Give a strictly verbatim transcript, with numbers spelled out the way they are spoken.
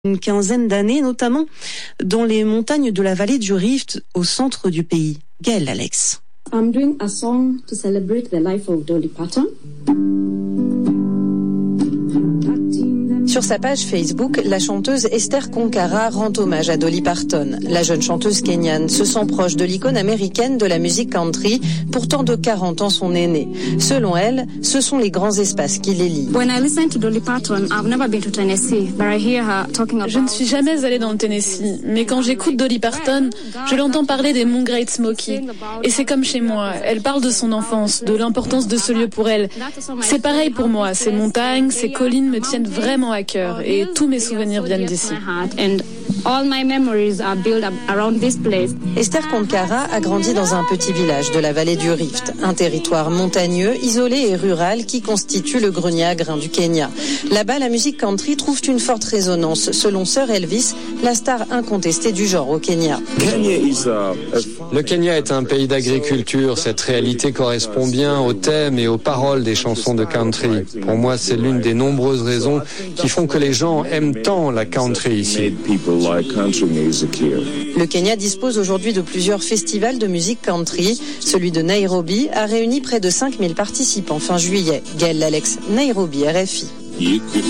une quinzaine d'années, notamment dans les montagnes de la vallée du Rift, au centre du pays. Gaëlle Alex. I'm doing a song to celebrate the life of Dolly Parton. Sur sa page Facebook, la chanteuse Esther Konkara rend hommage à Dolly Parton. La jeune chanteuse kenyane se sent proche de l'icône américaine de la musique country, pourtant de quarante ans son aînée. Selon elle, ce sont les grands espaces qui les lient. Je ne suis jamais allée dans le Tennessee, mais quand j'écoute Dolly Parton, je l'entends parler des monts Great Smoky. Et c'est comme chez moi, elle parle de son enfance, de l'importance de ce lieu pour elle. C'est pareil pour moi, ces montagnes, ces collines me tiennent vraiment à cœur et tous mes souvenirs viennent d'ici. Esther Konkara a grandi dans un petit village de la vallée du Rift, un territoire montagneux, isolé et rural qui constitue le grenier à grains du Kenya. Là-bas, la musique country trouve une forte résonance, selon Sir Elvis, la star incontestée du genre au Kenya. Le Kenya est un pays d'agriculture. Cette réalité correspond bien aux thèmes et aux paroles des chansons de country. Pour moi, c'est l'une des nombreuses raisons qui font que les gens aiment tant la country ici. Le Kenya dispose aujourd'hui de plusieurs festivals de musique country. Celui de Nairobi a réuni près de cinq mille participants fin juillet. Gaëlle Alex, Nairobi, R F I.